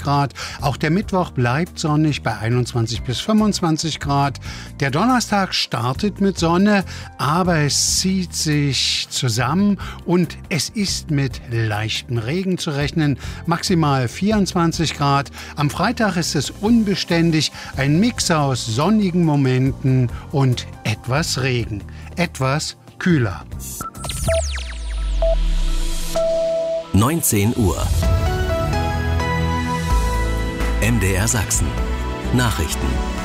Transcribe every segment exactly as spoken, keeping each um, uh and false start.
Grad. Auch der Mittwoch bleibt sonnig bei einundzwanzig bis fünfundzwanzig Grad. Der Donnerstag startet mit Sonne, aber es zieht sich zusammen und es ist mit leichtem Regen zu rechnen. Maximal vierundzwanzig Grad. Am Freitag ist es unbeständig, ein Mix aus sonnigen Momenten und etwas Regen. Etwas kühler. neunzehn Uhr. M D R Sachsen. Nachrichten.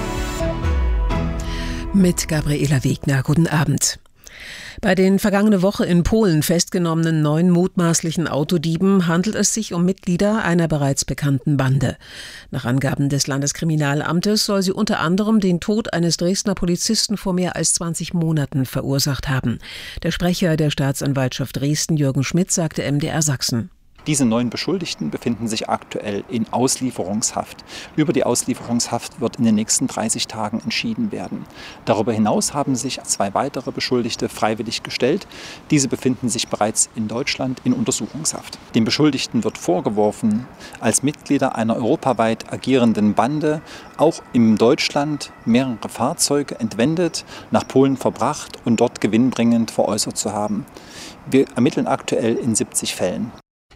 Mit Gabriela Wegner. Guten Abend. Bei den vergangene Woche in Polen festgenommenen neun mutmaßlichen Autodieben handelt es sich um Mitglieder einer bereits bekannten Bande. Nach Angaben des Landeskriminalamtes soll sie unter anderem den Tod eines Dresdner Polizisten vor mehr als zwanzig Monaten verursacht haben. Der Sprecher der Staatsanwaltschaft Dresden, Jürgen Schmidt, sagte M D R Sachsen. Diese neun Beschuldigten befinden sich aktuell in Auslieferungshaft. Über die Auslieferungshaft wird in den nächsten dreißig Tagen entschieden werden. Darüber hinaus haben sich zwei weitere Beschuldigte freiwillig gestellt. Diese befinden sich bereits in Deutschland in Untersuchungshaft. Den Beschuldigten wird vorgeworfen, als Mitglieder einer europaweit agierenden Bande auch in Deutschland mehrere Fahrzeuge entwendet, nach Polen verbracht und dort gewinnbringend veräußert zu haben. Wir ermitteln aktuell in siebzig Fällen.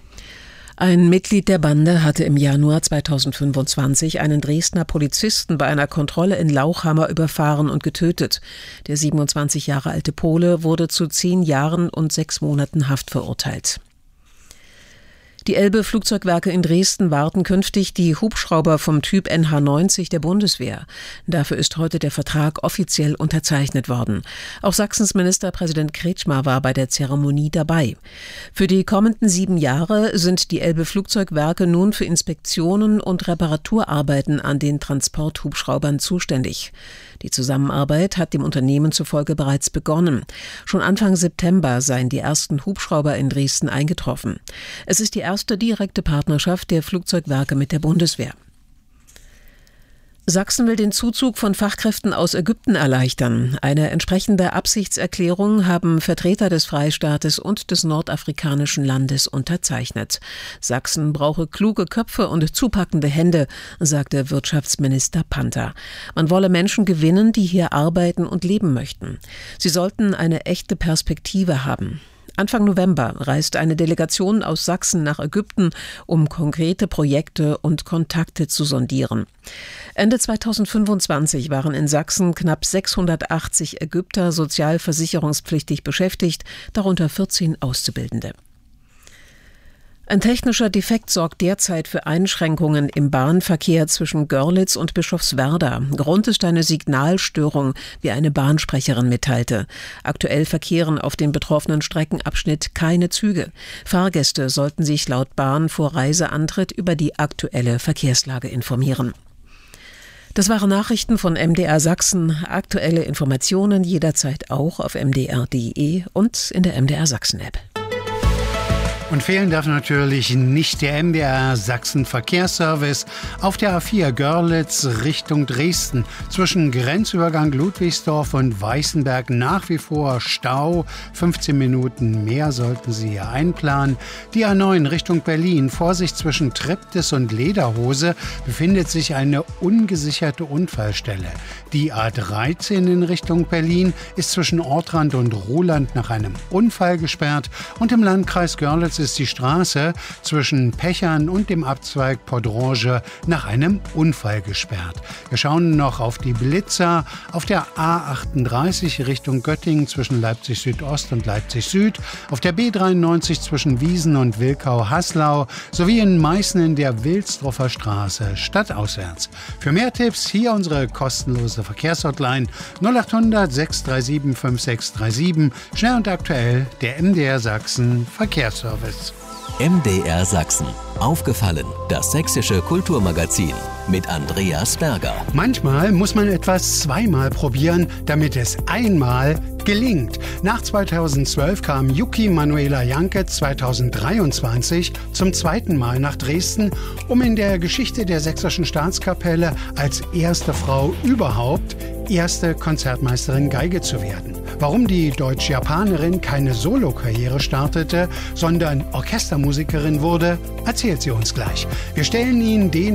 Ein Mitglied der Bande hatte im Januar zweitausendfünfundzwanzig einen Dresdner Polizisten bei einer Kontrolle in Lauchhammer überfahren und getötet. Der siebenundzwanzig Jahre alte Pole wurde zu zehn Jahren und sechs Monaten Haft verurteilt. Die Elbe-Flugzeugwerke in Dresden warten künftig die Hubschrauber vom Typ N H neunzig der Bundeswehr. Dafür ist heute der Vertrag offiziell unterzeichnet worden. Auch Sachsens Ministerpräsident Kretschmer war bei der Zeremonie dabei. Für die kommenden sieben Jahre sind die Elbe-Flugzeugwerke nun für Inspektionen und Reparaturarbeiten an den Transporthubschraubern zuständig. Die Zusammenarbeit hat dem Unternehmen zufolge bereits begonnen. Schon Anfang September seien die ersten Hubschrauber in Dresden eingetroffen. Es ist die erste direkte Partnerschaft der Flugzeugwerke mit der Bundeswehr. Sachsen will den Zuzug von Fachkräften aus Ägypten erleichtern. Eine entsprechende Absichtserklärung haben Vertreter des Freistaates und des nordafrikanischen Landes unterzeichnet. Sachsen brauche kluge Köpfe und zupackende Hände, sagte Wirtschaftsminister Panther. Man wolle Menschen gewinnen, die hier arbeiten und leben möchten. Sie sollten eine echte Perspektive haben. Anfang November reist eine Delegation aus Sachsen nach Ägypten, um konkrete Projekte und Kontakte zu sondieren. Ende zweitausendfünfundzwanzig waren in Sachsen knapp sechshundertachtzig Ägypter sozialversicherungspflichtig beschäftigt, darunter vierzehn Auszubildende. Ein technischer Defekt sorgt derzeit für Einschränkungen im Bahnverkehr zwischen Görlitz und Bischofswerda. Grund ist eine Signalstörung, wie eine Bahnsprecherin mitteilte. Aktuell verkehren auf dem betroffenen Streckenabschnitt keine Züge. Fahrgäste sollten sich laut Bahn vor Reiseantritt über die aktuelle Verkehrslage informieren. Das waren Nachrichten von M D R Sachsen. Aktuelle Informationen jederzeit auch auf m d r punkt d e und in der M D R Sachsen App. Und fehlen darf natürlich nicht der M D R Sachsen Verkehrsservice auf der A vier Görlitz Richtung Dresden. Zwischen Grenzübergang Ludwigsdorf und Weißenberg nach wie vor Stau. fünfzehn Minuten mehr sollten Sie hier einplanen. Die A neun Richtung Berlin. Vorsicht, zwischen Triptis und Lederhose befindet sich eine ungesicherte Unfallstelle. Die A dreizehn in Richtung Berlin ist zwischen Ortrand und Roland nach einem Unfall gesperrt. Und im Landkreis Görlitz ist die Straße zwischen Pechern und dem Abzweig Podrange nach einem Unfall gesperrt. Wir schauen noch auf die Blitzer auf der A achtunddreißig Richtung Göttingen zwischen Leipzig Südost und Leipzig Süd, auf der B dreiundneunzig zwischen Wiesen und Wilkau-Haslau sowie in Meißen in der Wilsdruffer Straße stadtauswärts. Für mehr Tipps hier unsere kostenlose Verkehrshotline null acht hundert sechs drei sieben fünf sechs drei sieben. Schnell und aktuell der M D R Sachsen Verkehrsservice. M D R Sachsen. Aufgefallen, das sächsische Kulturmagazin mit Andreas Berger. Manchmal muss man etwas zweimal probieren, damit es einmal gelingt. Nach zweitausendzwölf kam Yuki Manuela Janke zweitausenddreiundzwanzig zum zweiten Mal nach Dresden, um in der Geschichte der Sächsischen Staatskapelle als erste Frau überhaupt erste Konzertmeisterin Geige zu werden. Warum die Deutsch-Japanerin keine Solokarriere startete, sondern Orchestermusikerin wurde, erzählt sie uns gleich. Wir stellen Ihnen den